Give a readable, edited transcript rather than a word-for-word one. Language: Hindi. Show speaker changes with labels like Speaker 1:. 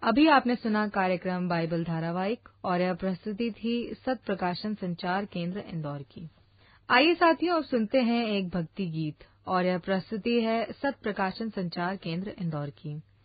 Speaker 1: अभी आपने सुना कार्यक्रम बाइबल धारावाहिक और यह प्रस्तुति थी सत प्रकाशन संचार केंद्र इंदौर की। आइए साथियों, अब सुनते हैं एक भक्ति गीत और यह प्रस्तुति है सत प्रकाशन संचार केंद्र इंदौर की।